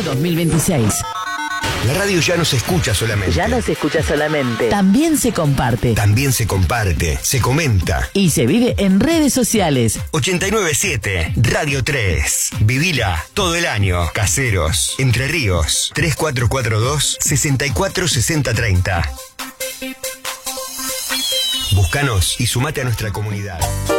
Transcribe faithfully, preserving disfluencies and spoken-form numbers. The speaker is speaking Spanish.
dos mil veintiséis. La radio ya no se escucha solamente. Ya no se escucha solamente. También se comparte. También se comparte, se comenta. Y se vive en redes sociales. ochenta y nueve siete Radio tres. Vivila todo el año. Caseros, Entre Ríos. tres cuatro cuatro dos, seis cuatro seis cero tres cero. Búscanos y sumate a nuestra comunidad.